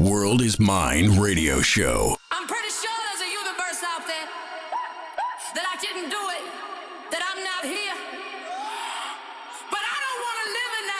World is Mine radio show. I'm pretty sure there's a universe out there that I didn't do it, that I'm not here.